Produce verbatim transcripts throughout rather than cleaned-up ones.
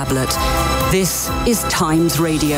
Tablet. This is Times Radio.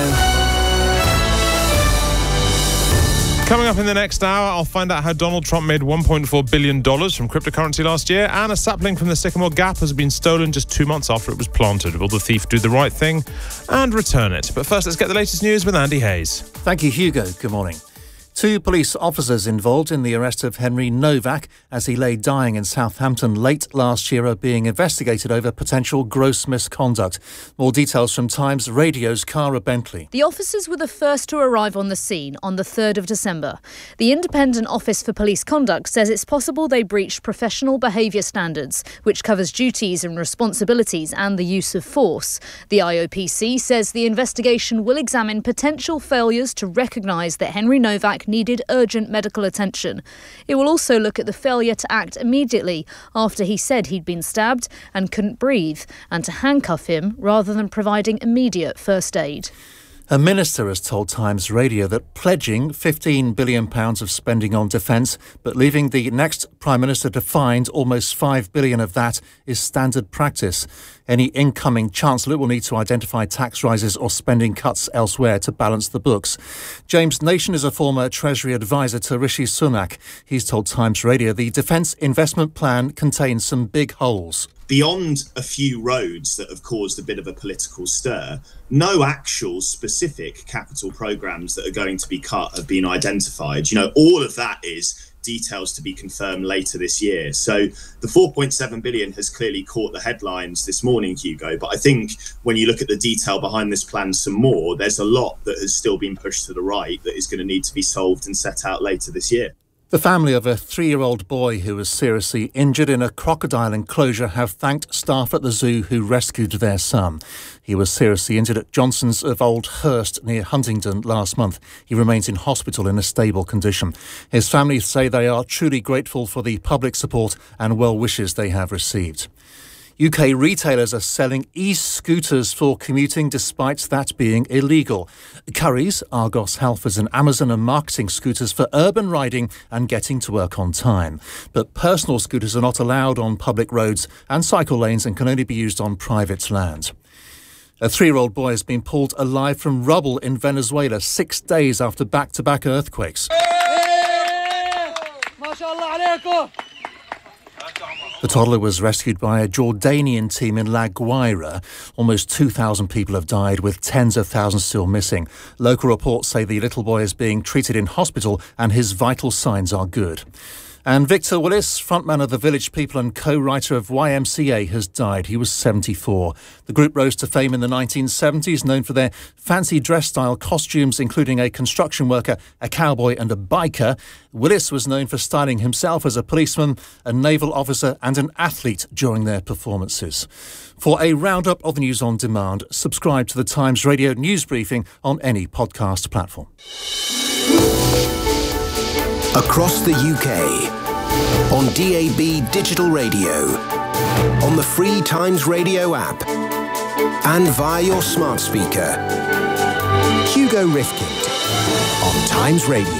Coming up in the next hour, I'll find out how Donald Trump made one point four billion dollars from cryptocurrency last year, and a sapling from the Sycamore Gap has been stolen just two months after it was planted. Will the thief do the right thing and return it? But first, let's get the latest news with Andy Hayes. Thank you, Hugo. Good morning. Two police officers involved in the arrest of Henry Novak as he lay dying in Southampton late last year are being investigated over potential gross misconduct. More details from Times Radio's Cara Bentley. The officers were the first to arrive on the scene on the third of December. The Independent Office for Police Conduct says it's possible they breached professional behaviour standards, which covers duties and responsibilities and the use of force. The I O P C says the investigation will examine potential failures to recognise that Henry Novak needed urgent medical attention. It will also look at the failure to act immediately after he said he'd been stabbed and couldn't breathe, and to handcuff him rather than providing immediate first aid. A minister has told Times Radio that pledging fifteen billion pounds of spending on defence, but leaving the next Prime Minister to find almost five billion pounds of that is standard practice. Any incoming Chancellor will need to identify tax rises or spending cuts elsewhere to balance the books. James Nation is a former Treasury advisor to Rishi Sunak. He's told Times Radio the defence investment plan contains some big holes. Beyond a few roads that have caused a bit of a political stir, no actual specific capital programmes that are going to be cut have been identified. You know, all of that is details to be confirmed later this year. So the four point seven billion has clearly caught the headlines this morning, Hugo. But I think when you look at the detail behind this plan some more, there's a lot that has still been pushed to the right that is going to need to be solved and set out later this year. The family of a three-year-old boy who was seriously injured in a crocodile enclosure have thanked staff at the zoo who rescued their son. He was seriously injured at Johnson's of Old Hurst near Huntingdon last month. He remains in hospital in a stable condition. His family say they are truly grateful for the public support and well wishes they have received. U K retailers are selling e-scooters for commuting despite that being illegal. Currys, Argos, Halfords and Amazon are marketing scooters for urban riding and getting to work on time. But personal scooters are not allowed on public roads and cycle lanes and can only be used on private land. A three-year-old boy has been pulled alive from rubble in Venezuela six days after back-to-back earthquakes. The toddler was rescued by a Jordanian team in La Guaira. Almost two thousand people have died, with tens of thousands still missing. Local reports say the little boy is being treated in hospital and his vital signs are good. And Victor Willis, frontman of the Village People and co-writer of Y M C A, has died. He was seventy-four. The group rose to fame in the nineteen seventies, known for their fancy dress-style costumes, including a construction worker, a cowboy and a biker. Willis was known for styling himself as a policeman, a naval officer and an athlete during their performances. For a roundup of the news on demand, subscribe to the Times Radio news briefing on any podcast platform. Across the U K, on D A B digital radio, on the free Times Radio app, and via your smart speaker. Hugo Rifkind on Times Radio.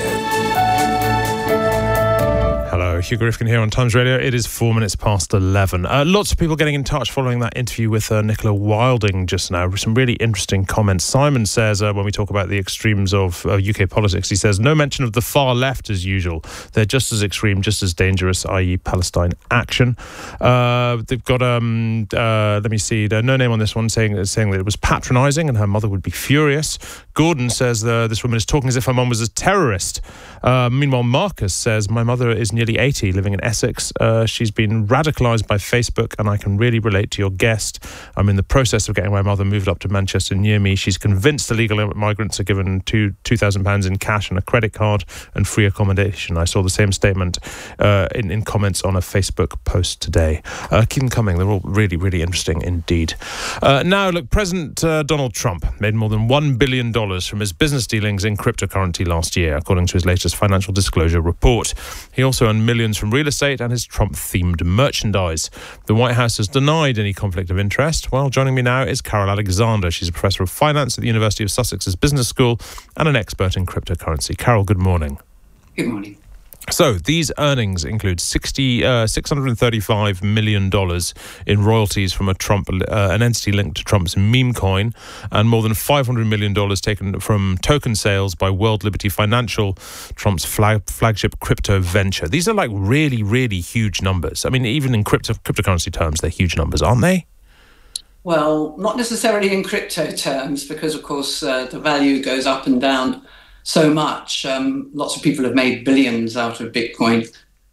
Hello, Hugo Rifkind here on Times Radio. It is four minutes past eleven. Uh, lots of people getting in touch following that interview with uh, Nicola Wilding just now. Some really interesting comments. Simon says, uh, when we talk about the extremes of uh, U K politics, he says, no mention of the far left as usual. They're just as extreme, just as dangerous, that is Palestine action. Uh, they've got, um, uh, let me see, no name on this one, saying, saying that it was patronising and her mother would be furious. Gordon says uh, this woman is talking as if her mum was a terrorist. Uh, meanwhile, Marcus says, my mother is nearly eighty, living in Essex. Uh, she's been radicalised by Facebook, and I can really relate to your guest. I'm in the process of getting my mother moved up to Manchester near me. She's convinced illegal migrants are given two two thousand pounds in cash and a credit card and free accommodation. I saw the same statement uh, in, in comments on a Facebook post today. Uh, keep them coming. They're all really, really interesting indeed. Uh, now, look, President uh, Donald Trump made more than one billion dollars from his business dealings in cryptocurrency last year, according to his latest financial disclosure report. He also earned millions from real estate and his Trump-themed merchandise. The White House has denied any conflict of interest. Well, joining me now is Carol Alexander. She's a professor of finance at the University of Sussex's Business School and an expert in cryptocurrency. Carol, good morning. Good morning. So these earnings include sixty, uh, six hundred thirty-five million dollars in royalties from a Trump, uh, an entity linked to Trump's meme coin, and more than five hundred million dollars taken from token sales by World Liberty Financial, Trump's flag, flagship crypto venture. These are like really, really huge numbers. I mean, even in crypto, cryptocurrency terms, they're huge numbers, aren't they? Well, not necessarily in crypto terms, because, of course, uh, the value goes up and down so much. Um, lots of people have made billions out of Bitcoin.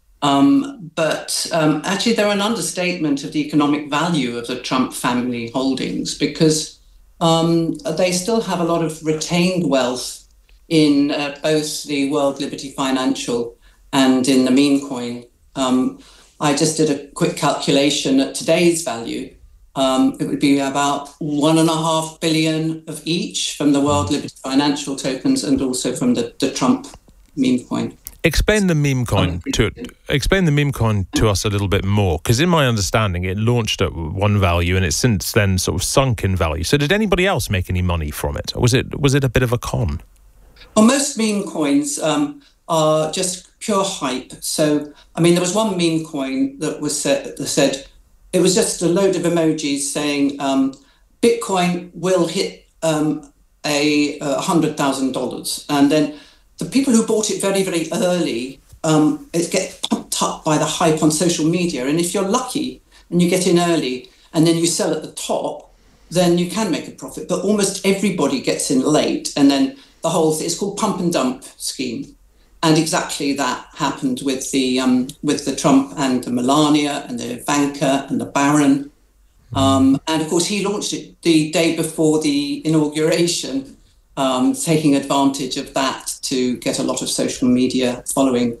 Um, but um, actually, they're an understatement of the economic value of the Trump family holdings, because um, they still have a lot of retained wealth in uh, both the World Liberty Financial and in the meme coin. Um, I just did a quick calculation at today's value. Um, it would be about one and a half billion of each from the World Liberty Financial tokens and also from the, the Trump meme coin. Explain the meme coin to explain the meme coin to us a little bit more, because in my understanding, it launched at one value and it's since then sort of sunk in value. So, did anybody else make any money from it, or was it was it a bit of a con? Well, most meme coins um, are just pure hype. So, I mean, there was one meme coin that was said, that said. It was just a load of emojis saying um, Bitcoin will hit um, a one hundred thousand dollars. And then the people who bought it very, very early, um, it gets pumped up by the hype on social media. And if you're lucky and you get in early and then you sell at the top, then you can make a profit. But almost everybody gets in late. And then the whole thing, it's called pump and dump scheme. And exactly that happened with the um, with the Trump and the Melania and the Ivanka and the Barron. Um, and of course, he launched it the day before the inauguration, um, taking advantage of that to get a lot of social media following.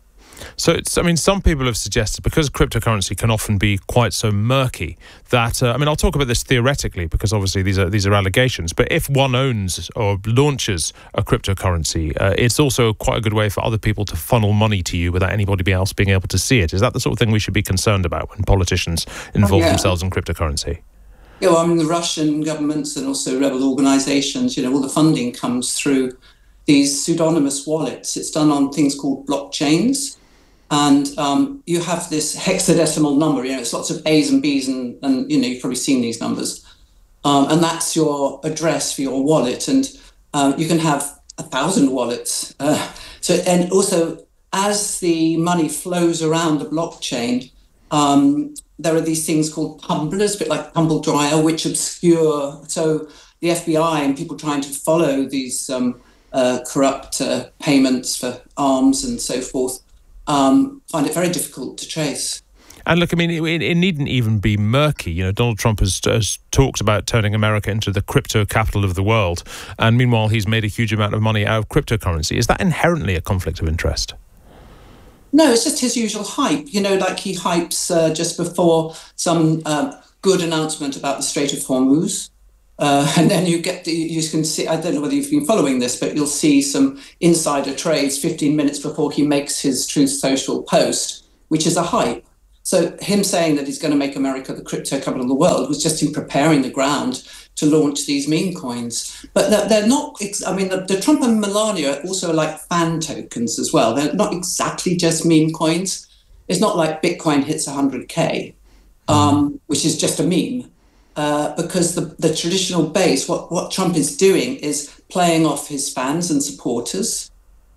So, it's, I mean, some people have suggested, because cryptocurrency can often be quite so murky, that, uh, I mean, I'll talk about this theoretically, because obviously these are these are allegations, but if one owns or launches a cryptocurrency, uh, it's also quite a good way for other people to funnel money to you without anybody else being able to see it. Is that the sort of thing we should be concerned about when politicians involve oh, yeah. themselves in cryptocurrency? Yeah, well, I mean, the Russian governments and also rebel organizations, you know, all the funding comes through these pseudonymous wallets. It's done on things called blockchains. And um, you have this hexadecimal number, you know, it's lots of A's and B's, and, and you know, you've probably seen these numbers. Um, and that's your address for your wallet. And uh, you can have a thousand wallets. Uh, so, and also, as the money flows around the blockchain, um, there are these things called tumblers, a bit like tumble dryer, which obscure. So the F B I and people trying to follow these um, uh, corrupt uh, payments for arms and so forth, Um, find it very difficult to trace. And look, I mean, it, it needn't even be murky. You know, Donald Trump has, has talked about turning America into the crypto capital of the world, and meanwhile, he's made a huge amount of money out of cryptocurrency. Is that inherently a conflict of interest? No, it's just his usual hype. You know, like he hypes uh, just before some uh, good announcement about the Strait of Hormuz. Uh, and then you get, the, you can see, I don't know whether you've been following this, but you'll see some insider trades fifteen minutes before he makes his Truth Social post, which is a hype. So him saying that he's going to make America the crypto capital of the world was just him preparing the ground to launch these meme coins. But they're, they're not, I mean, the, the Trump and Melania also are like fan tokens as well. They're not exactly just meme coins. It's not like Bitcoin hits one hundred K, um, which is just a meme. Uh, because the, the traditional base, what, what Trump is doing is playing off his fans and supporters.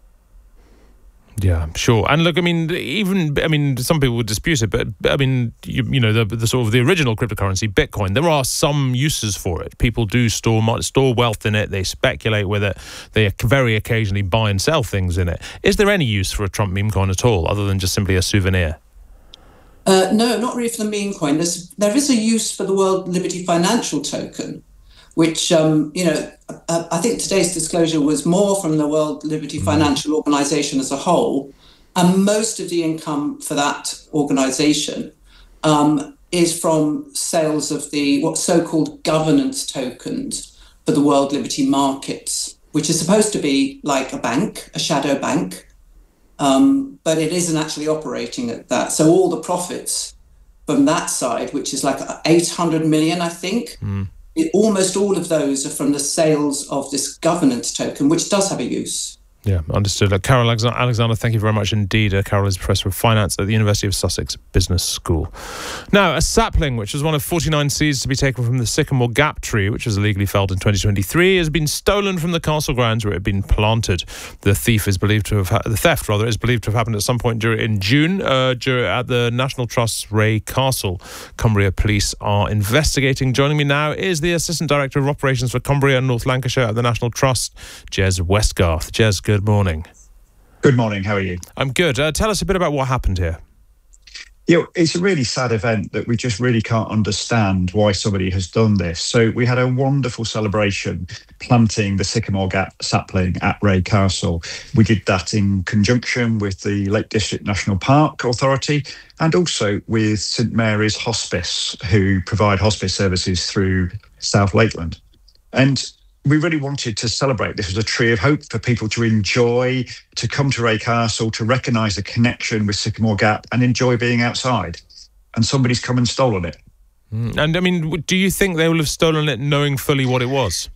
Yeah, sure. And look, I mean, even, I mean, some people would dispute it, but I mean, you, you know, the, the sort of the original cryptocurrency, Bitcoin, there are some uses for it. People do store store wealth in it. They speculate with it. They very occasionally buy and sell things in it. Is there any use for a Trump meme coin at all, other than just simply a souvenir? Uh, no, not really for the meme coin. There's, there is a use for the World Liberty Financial token, which, um, you know, I, I think today's disclosure was more from the World Liberty Financial Organization as a whole. And most of the income for that organization um, is from sales of the what so-called governance tokens for the World Liberty markets, which is supposed to be like a bank, a shadow bank. Um, but it isn't actually operating at that. So all the profits from that side, which is like eight hundred million, I think, mm. it, almost all of those are from the sales of this governance token, which does have a use. Yeah, understood. Uh, Carol Alexander, thank you very much indeed. Uh, Carol is Professor of Finance at the University of Sussex Business School. Now, a sapling, which was one of forty-nine seeds to be taken from the Sycamore Gap tree, which was illegally felled in twenty twenty-three, has been stolen from the castle grounds where it had been planted. The thief is believed to have ha- the theft rather is believed to have happened at some point during in June uh, during, at the National Trust's Ray Castle. Cumbria Police are investigating. Joining me now is the Assistant Director of Operations for Cumbria and North Lancashire at the National Trust, Jez Westgarth. Jez, good morning. Good morning. How are you? I'm good. Uh, tell us a bit about what happened here. You know, it's a really sad event that we just really can't understand why somebody has done this. So we had a wonderful celebration planting the Sycamore Gap sapling at Ray Castle. We did that in conjunction with the Lake District National Park Authority and also with St Mary's Hospice, who provide hospice services through South Lakeland. And we really wanted to celebrate. This was a tree of hope for people to enjoy, to come to Ray Castle, to recognise the connection with Sycamore Gap and enjoy being outside. And somebody's come and stolen it. Mm. And I mean, do you think they will have stolen it knowing fully what it was?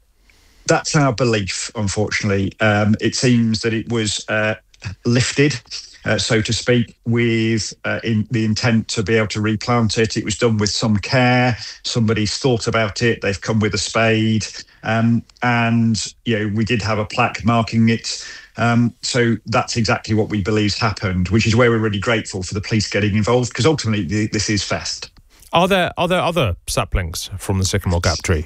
That's our belief, unfortunately. Um, it seems that it was uh, lifted, uh, so to speak, with uh, in the intent to be able to replant it. It was done with some care. Somebody's thought about it. They've come with a spade. Um, and, you know, we did have a plaque marking it. Um, so that's exactly what we believe happened, which is where we're really grateful for the police getting involved, because ultimately this is theft. Are there, are there other saplings from the Sycamore Gap tree?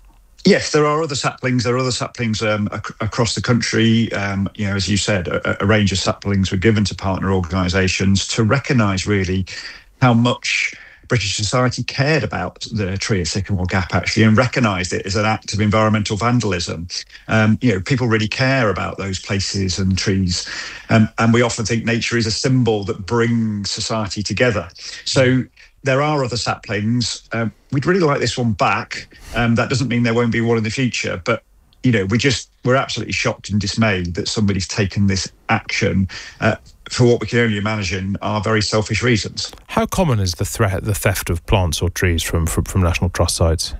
Yes, there are other saplings. There are other saplings um, ac- across the country. Um, you know, as you said, a, a range of saplings were given to partner organisations to recognise really how much British society cared about the tree at Sycamore Gap, actually, and recognised it as an act of environmental vandalism. Um, you know, people really care about those places and trees. Um, and we often think nature is a symbol that brings society together. So there are other saplings. Um, we'd really like this one back. Um, that doesn't mean there won't be one in the future, but you know, we just, we're absolutely shocked and dismayed that somebody's taken this action uh, for what we can only imagine are very selfish reasons. How common is the threat, the theft of plants or trees from, from, from National Trust sites?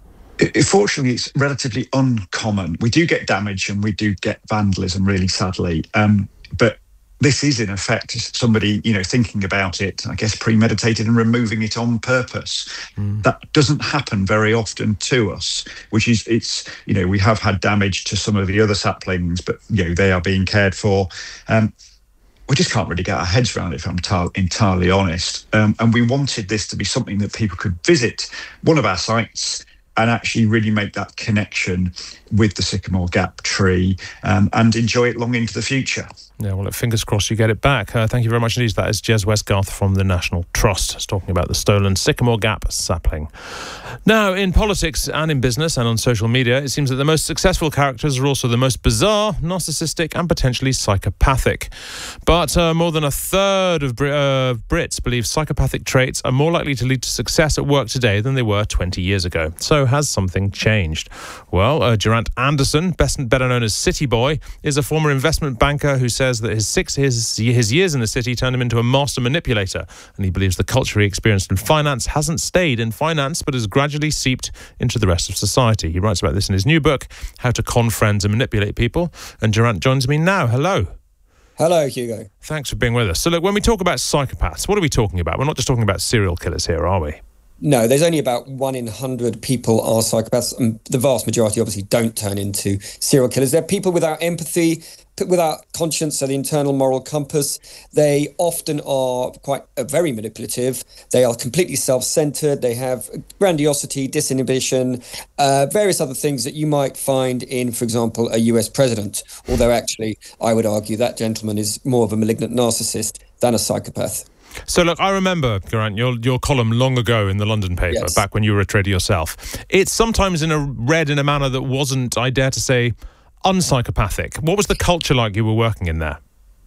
It, fortunately, it's relatively uncommon. We do get damage and we do get vandalism, really sadly. Um, but this is, in effect, somebody, you know, thinking about it, I guess, premeditated and removing it on purpose. Mm. That doesn't happen very often to us, which is, it's, you know, we have had damage to some of the other saplings, but, you know, they are being cared for. Um, we just can't really get our heads around it, if I'm tar- entirely honest. Um, and we wanted this to be something that people could visit one of our sites and actually really make that connection with the Sycamore Gap tree um, and enjoy it long into the future. Yeah, well, fingers crossed you get it back. Uh, thank you very much indeed. That is Jez Westgarth from the National Trust, talking about the stolen Sycamore Gap sapling. Now, in politics and in business and on social media, it seems that the most successful characters are also the most bizarre, narcissistic and potentially psychopathic. But uh, more than a third of Brit- uh, Brits believe psychopathic traits are more likely to lead to success at work today than they were twenty years ago. So has something changed? Well, uh, Geraint Anderson, best, better known as City Boy, is a former investment banker who says that his six his, his years in the city turned him into a master manipulator, and he believes the culture he experienced in finance hasn't stayed in finance but has gradually seeped into the rest of society. He writes about this in his new book, How to Con Friends and Manipulate People, and Geraint joins me now. Hello. Hello, Hugo. Thanks for being with us. So look, when we talk about psychopaths, what are we talking about? We're not just talking about serial killers here, are we? No, there's only about one in a hundred people are psychopaths, and the vast majority obviously don't turn into serial killers. They're people without empathy, without conscience, so the internal moral compass. They often are quite uh, very manipulative. They are completely self-centered. They have grandiosity, disinhibition, uh, various other things that you might find in, for example, a U S president. Although actually, I would argue that gentleman is more of a malignant narcissist than a psychopath. So look, I remember, Geraint, your your column long ago in the London paper, yes, back when you were a trader yourself. It's sometimes in a read in a manner that wasn't, I dare to say, unpsychopathic. What was the culture like you were working in there?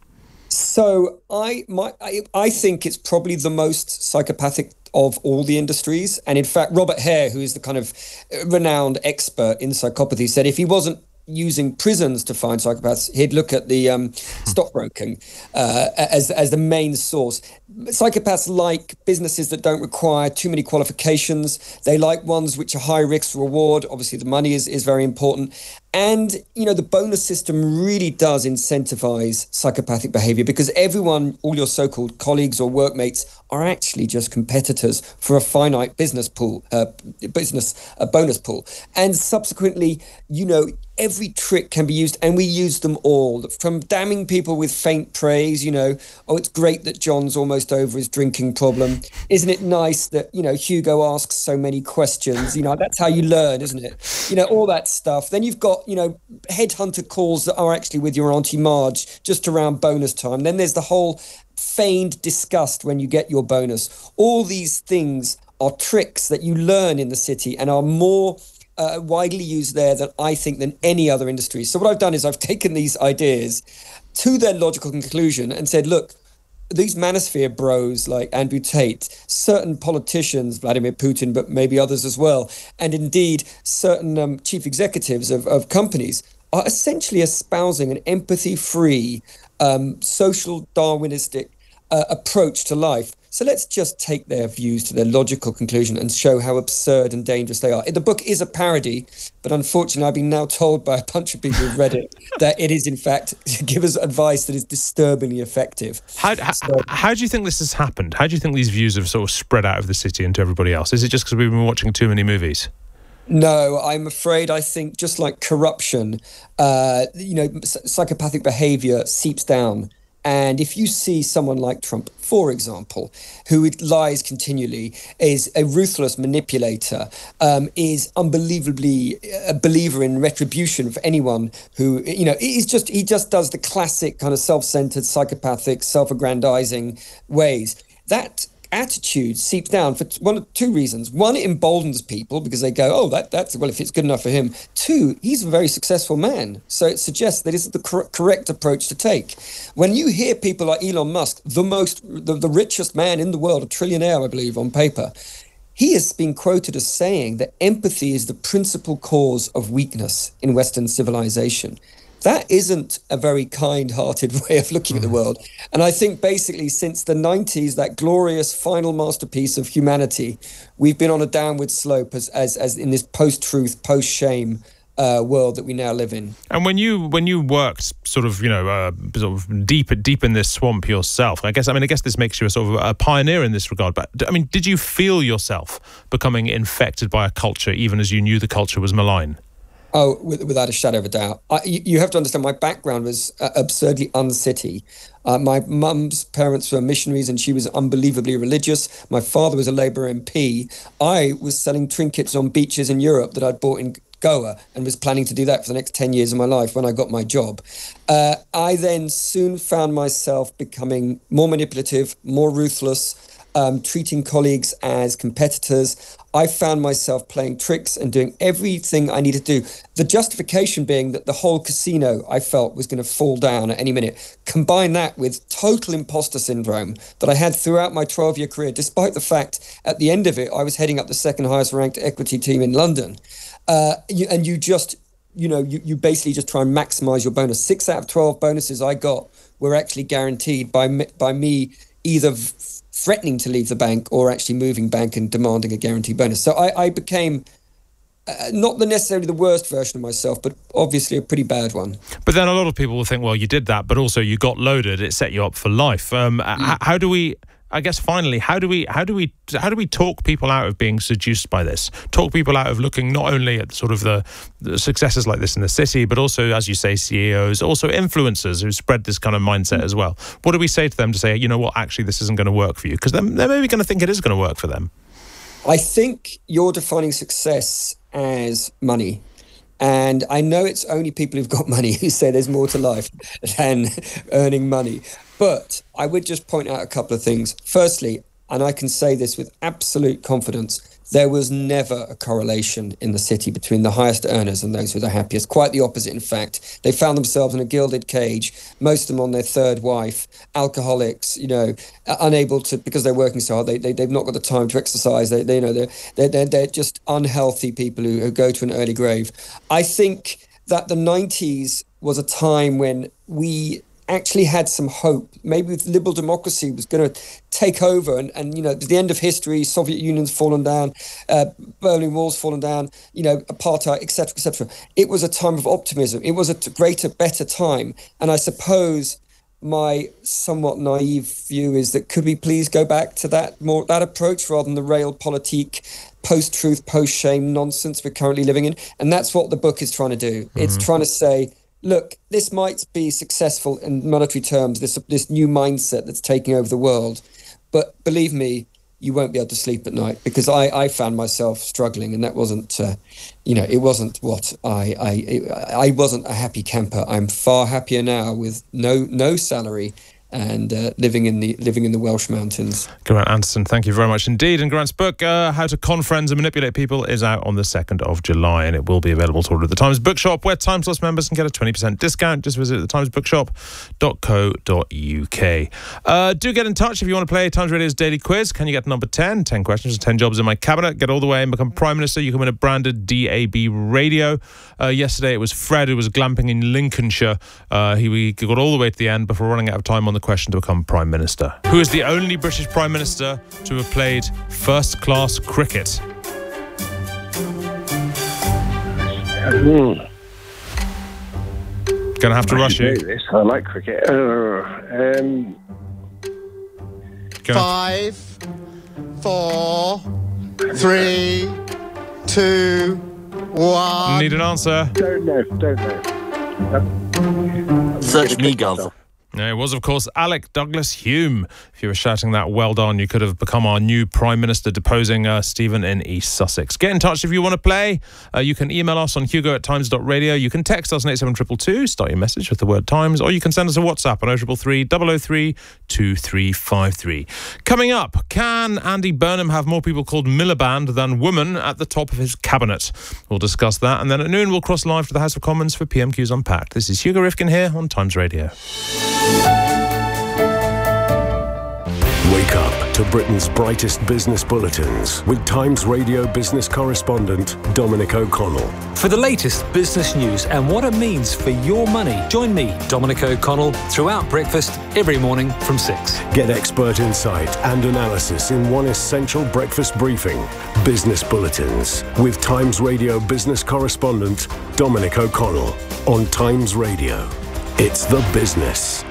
So I, my, I, I think it's probably the most psychopathic of all the industries. And in fact, Robert Hare, who is the kind of renowned expert in psychopathy, said if he wasn't using prisons to find psychopaths, he'd look at the um, stockbroking uh, as as the main source. Psychopaths like businesses that don't require too many qualifications. They like ones which are high risk reward. Obviously, the money is, is very important. And, you know, the bonus system really does incentivize psychopathic behavior because everyone, all your so-called colleagues or workmates, are actually just competitors for a finite business pool, uh, business a bonus pool. And subsequently, you know, every trick can be used, and we use them all, from damning people with faint praise, you know, oh, it's great that John's almost over his drinking problem. Isn't it nice that, you know, Hugo asks so many questions? You know, that's how you learn, isn't it? You know, all that stuff. Then you've got, you know, headhunter calls that are actually with your Auntie Marge just around bonus time. Then there's the whole feigned disgust when you get your bonus. All these things are tricks that you learn in the city and are more uh, widely used there than I think than any other industry. So what I've done is I've taken these ideas to their logical conclusion and said, look, these manosphere bros like Andrew Tate, certain politicians, Vladimir Putin, but maybe others as well, and indeed certain um, chief executives of, of companies are essentially espousing an empathy-free, um, social Darwinistic uh, approach to life. So let's just take their views to their logical conclusion and show how absurd and dangerous they are. The book is a parody, but unfortunately I've been now told by a bunch of people who've read it that it is in fact give us advice that is disturbingly effective. How, how, so, how do you think this has happened? How do you think these views have sort of spread out of the city into everybody else? Is it just because we've been watching too many movies? No, I'm afraid I think just like corruption, uh, you know, psychopathic behavior seeps down. And if you see someone like Trump, for example, who lies continually, is a ruthless manipulator, um, is unbelievably a believer in retribution for anyone who, you know, he's just he just does the classic kind of self-centered, psychopathic, self-aggrandizing ways. That attitude seeps down for one of two reasons. One, it emboldens people because they go, oh, that that's well, if it's good enough for him. Two, he's a very successful man, so it suggests that it's the cor- correct approach to take. When you hear people like Elon Musk, the most the, the richest man in the world, a trillionaire, I believe, on paper, he has been quoted as saying that empathy is the principal cause of weakness in Western civilization. That isn't a very kind-hearted way of looking at the world. And I think basically since the nineties, that glorious final masterpiece of humanity, we've been on a downward slope as as, as in this post-truth, post-shame uh, world that we now live in. And when you when you worked sort of, you know, uh, sort of deep, deep in this swamp yourself, I guess, I mean, I guess this makes you a sort of a pioneer in this regard. But, I mean, did you feel yourself becoming infected by a culture even as you knew the culture was malign? Oh, without a shadow of a doubt. I, you have to understand, my background was uh, absurdly uncity. Uh, my mum's parents were missionaries and she was unbelievably religious. My father was a Labour M P. I was selling trinkets on beaches in Europe that I'd bought in Goa and was planning to do that for the next ten years of my life when I got my job. Uh, I then soon found myself becoming more manipulative, more ruthless, um, treating colleagues as competitors. I found myself playing tricks and doing everything I needed to do. The justification being that the whole casino, I felt, was going to fall down at any minute. Combine that with total imposter syndrome that I had throughout my twelve-year career, despite the fact at the end of it, I was heading up the second highest ranked equity team in London. Uh, you, and you just, you know, you, you basically just try and maximize your bonus. Six out of twelve bonuses I got were actually guaranteed by me, by me either threatening to leave the bank or actually moving bank and demanding a guaranteed bonus. So I, I became uh, not the necessarily the worst version of myself, but obviously a pretty bad one. But then a lot of people will think, well, you did that, but also you got loaded. It set you up for life. Um, mm. h- how do we... I guess finally, how do we how do we how do we talk people out of being seduced by this? Talk people out of looking not only at sort of the, the successes like this in the city, but also, as you say, C E Os, also influencers who spread this kind of mindset as well. What do we say to them to say, you know what, actually this isn't going to work for you? Because they're, they're maybe going to think it is going to work for them. I think you're defining success as money. And I know it's only people who've got money who say there's more to life than earning money. But I would just point out a couple of things. Firstly, and I can say this with absolute confidence, there was never a correlation in the city between the highest earners and those who are the happiest. Quite the opposite, in fact. They found themselves in a gilded cage, most of them on their third wife, alcoholics, you know, unable to, because they're working so hard, they, they, they've not got the time to exercise. They, they you know, they're, they're, they're just unhealthy people who, who go to an early grave. I think that the nineties was a time when we actually had some hope. Maybe liberal democracy was going to take over, and, and you know, the end of history, Soviet Union's fallen down, uh, Berlin Wall's fallen down, you know, apartheid, et cetera, et cetera. It was a time of optimism. It was a greater, better time. And I suppose my somewhat naive view is that could we please go back to that more that approach rather than the realpolitik, post-truth, post-shame nonsense we're currently living in. And that's what the book is trying to do. Mm-hmm. It's trying to say, look, this might be successful in monetary terms, this this new mindset that's taking over the world. But believe me, you won't be able to sleep at night, because I, I found myself struggling, and that wasn't, uh, you know, it wasn't what I, I, I wasn't a happy camper. I'm far happier now with no no salary and uh, living in the living in the Welsh mountains. Grant Anderson, thank you very much indeed. And Grant's book, uh, How to Con Friends and Manipulate People, is out on the second of July, and it will be available to order at the Times Bookshop, where Times Plus members can get a twenty percent discount. Just visit the times bookshop dot co dot uk. Uh, do get in touch if you want to play Times Radio's daily quiz. Can you get number ten? ten questions and ten jobs in my cabinet. Get all the way and become Prime Minister. You can win a branded D A B radio. Uh, yesterday it was Fred who was glamping in Lincolnshire. Uh, he, he got all the way to the end before running out of time on the question to become Prime Minister. Who is the only British Prime Minister to have played first-class cricket? Mm. Gonna have to I rush you. This. I like cricket. Uh, um, Five, four, three, two, one. Need an answer? Don't know. Don't know. Search me, Gov. No, it was, of course, Alec Douglas Hume. If you were shouting that, well done. You could have become our new Prime Minister, deposing uh, Stephen in East Sussex. Get in touch if you want to play. Uh, you can email us on hugo at times dot radio. You can text us on eight seven two two, start your message with the word Times, or you can send us a WhatsApp on oh three three, double oh three, two three five three. Coming up, can Andy Burnham have more people called Miliband than women at the top of his cabinet? We'll discuss that. And then at noon, we'll cross live to the House of Commons for P M Q's Unpacked. This is Hugo Rifkin here on Times Radio. Wake up to Britain's brightest business bulletins with Times Radio business correspondent Dominic O'Connell. For the latest business news and what it means for your money, join me, Dominic O'Connell, throughout breakfast every morning from six. Get expert insight and analysis in one essential breakfast briefing. Business Bulletins with Times Radio business correspondent Dominic O'Connell on Times Radio. It's the business.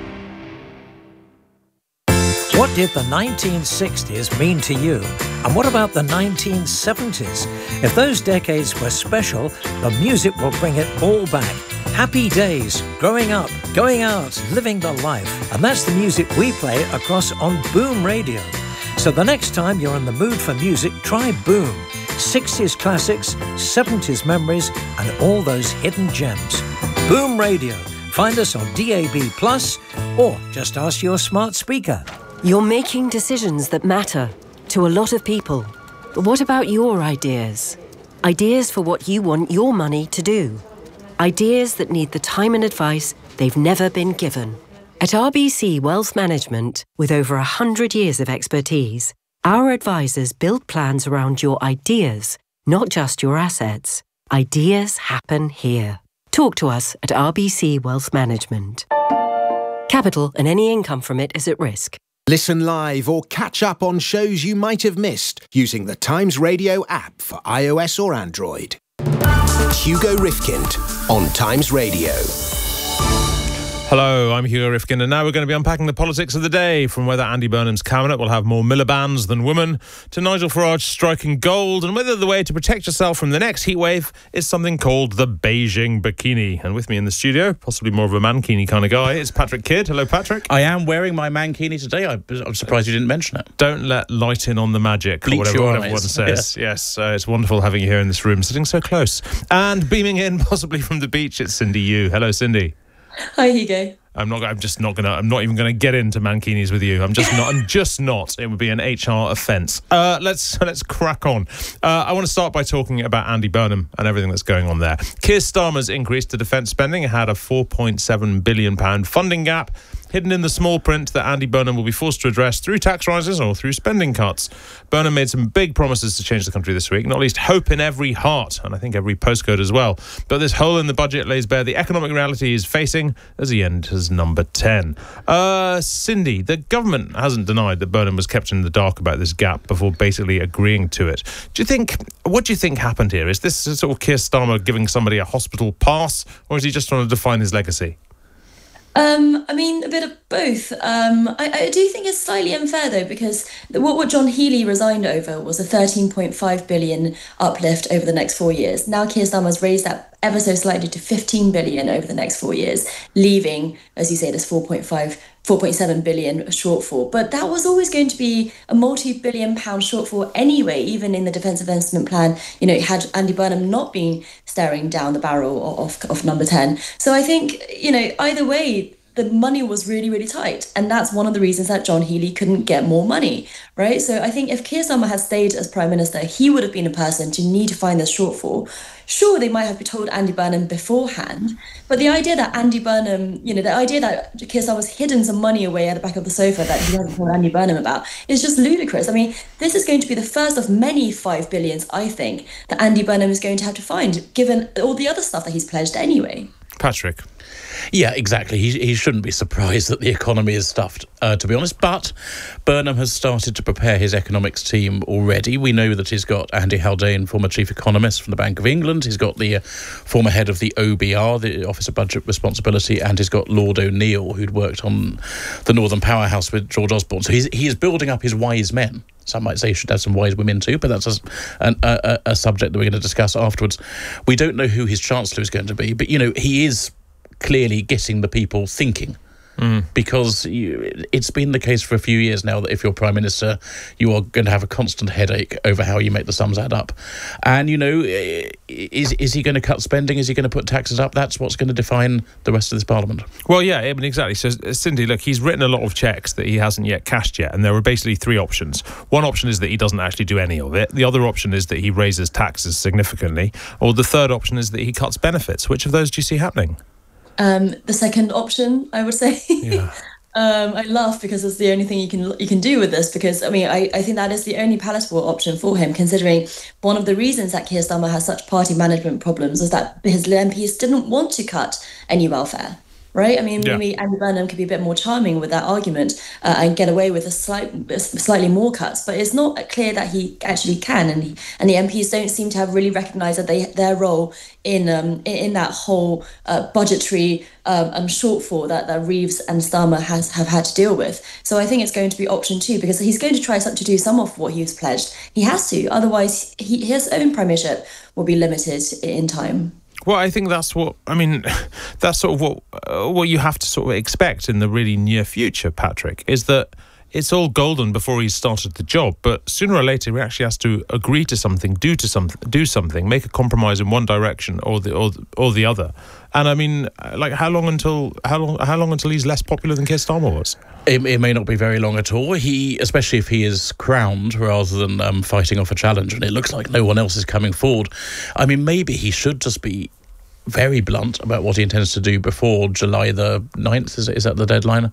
What did the nineteen sixties mean to you? And what about the nineteen seventies? If those decades were special, the music will bring it all back. Happy days, growing up, going out, living the life. And that's the music we play across on Boom Radio. So the next time you're in the mood for music, try Boom. sixties classics, seventies memories, and all those hidden gems. Boom Radio. Find us on D A B plus, or just ask your smart speaker. You're making decisions that matter to a lot of people. But what about your ideas? Ideas for what you want your money to do. Ideas that need the time and advice they've never been given. At R B C Wealth Management, with over one hundred years of expertise, our advisors build plans around your ideas, not just your assets. Ideas happen here. Talk to us at R B C Wealth Management. Capital and any income from it is at risk. Listen live or catch up on shows you might have missed using the Times Radio app for iOS or Android. Hugo Rifkind on Times Radio. Hello, I'm Hugo Rifkin, and now we're going to be unpacking the politics of the day, from whether Andy Burnham's cabinet will have more Milibands than women, to Nigel Farage striking gold, and whether the way to protect yourself from the next heatwave is something called the Beijing bikini. And with me in the studio, possibly more of a mankini kind of guy, is Patrick Kidd. Hello, Patrick. I am wearing my mankini today. I, I'm surprised you didn't mention it. Don't let light in on the magic, Bleach or whatever, your whatever one eyes. says. Yeah. Yes, uh, it's wonderful having you here in this room, sitting so close. And beaming in, possibly from the beach, it's Cindy Yu. Hello, Cindy. Hi, Hugo. I'm not. I'm just not gonna. I'm not even gonna get into mankinis with you. I'm just not. I'm just not. It would be an H R offence. Uh, let's let's crack on. Uh, I want to start by talking about Andy Burnham and everything that's going on there. Keir Starmer's increase to defence spending had a four point seven billion pound funding gap, hidden in the small print that Andy Burnham will be forced to address through tax rises or through spending cuts. Burnham made some big promises to change the country this week, not least hope in every heart, and I think every postcode as well. But this hole in the budget lays bare the economic reality he's facing as he enters number ten. Uh, Cindy, the government hasn't denied that Burnham was kept in the dark about this gap before basically agreeing to it. Do you think, what do you think happened here? Is this sort of Keir Starmer giving somebody a hospital pass, or is he just trying to define his legacy? Um, I mean, a bit of both. Um, I, I do think it's slightly unfair, though, because what, what John Healey resigned over was a thirteen point five billion uplift over the next four years. Now Keir Starmer's raised that ever so slightly to fifteen billion over the next four years, leaving, as you say, this four point five, four point seven billion shortfall. But that was always going to be a multi-billion pound shortfall anyway, even in the Defence Investment Plan, you know, had Andy Burnham not been staring down the barrel of, of number ten. So I think, you know, either way, the money was really, really tight. And that's one of the reasons that John Healey couldn't get more money, right? So I think if Keir Starmer had stayed as Prime Minister, he would have been a person to need to find this shortfall. Sure, they might have told Andy Burnham beforehand, but the idea that Andy Burnham, you know, the idea that Keir Starmer's hidden some money away at the back of the sofa that he hasn't told Andy Burnham about is just ludicrous. I mean, this is going to be the first of many five billions, I think, that Andy Burnham is going to have to find, given all the other stuff that he's pledged anyway. Patrick. Yeah, exactly. He, he shouldn't be surprised that the economy is stuffed, uh, to be honest. But Burnham has started to prepare his economics team already. We know that he's got Andy Haldane, former chief economist from the Bank of England. He's got the uh, former head of the O B R, the Office of Budget Responsibility, and he's got Lord O'Neill, who'd worked on the Northern Powerhouse with George Osborne. So he's, he is building up his wise men. Some might say he should have some wise women too, but that's a, an, a, a subject that we're going to discuss afterwards. We don't know who his Chancellor is going to be, but, you know, he is clearly getting the people thinking. Mm. Because you, it's been the case for a few years now that if you're Prime Minister, you are going to have a constant headache over how you make the sums add up. And, you know, is is he going to cut spending? Is he going to put taxes up? That's what's going to define the rest of this Parliament. Well, yeah, I mean, exactly. So, Cindy, look, he's written a lot of cheques that he hasn't yet cashed yet, and there are basically three options. One option is that he doesn't actually do any of it. The other option is that he raises taxes significantly. Or the third option is that he cuts benefits. Which of those do you see happening? Um, the second option, I would say. Yeah. um, I laugh because it's the only thing you can you can do with this, because, I mean, I, I think that is the only palatable option for him, considering one of the reasons that Keir Starmer has such party management problems is that his M Ps didn't want to cut any welfare. Right? I mean, yeah. maybe Andy Burnham could be a bit more charming with that argument uh, and get away with a slight, slightly more cuts, but it's not clear that he actually can, and he, and the M Ps don't seem to have really recognised that they their role in um in that whole uh, budgetary um, um shortfall that, that Reeves and Starmer has have had to deal with. So I think it's going to be option two, because he's going to try to do some of what he's pledged. He has to, otherwise he, his own premiership will be limited in time. Well, I think that's what, I mean, that's sort of what uh, what you have to sort of expect in the really near future, Patrick, is that it's all golden before he's started the job, but sooner or later he actually has to agree to something, do to something, do something, make a compromise in one direction or the or, or the other. And I mean, like, how long until how long how long until he's less popular than Keir Starmer was? It, it may not be very long at all. He, especially if he is crowned rather than um, fighting off a challenge, and it looks like no one else is coming forward. I mean, maybe he should just be very blunt about what he intends to do before July the ninth, is, is that the deadline?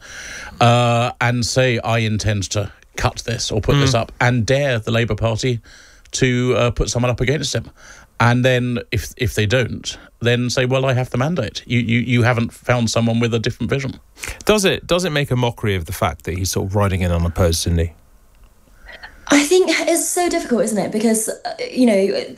Uh, and say, I intend to cut this or put mm. this up, and dare the Labour Party to uh, put someone up against him. And then if if they don't, then say, well, I have the mandate. You, you you haven't found someone with a different vision. Does it does it make a mockery of the fact that he's sort of riding in unopposed, Cindy? I think it's so difficult, isn't it? Because, uh, you know,